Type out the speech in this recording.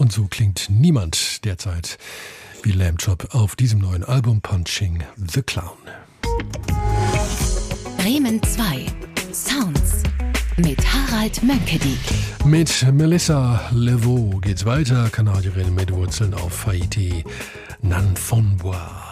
Und so klingt niemand derzeit wie Lamb Chop auf diesem neuen Album Punching the Clown. Bremen 2 Sounds mit Harald Mönckedik. Mit Melissa Levaux geht's weiter, Kanadierin mit Wurzeln auf Haiti, Nan Fonbois.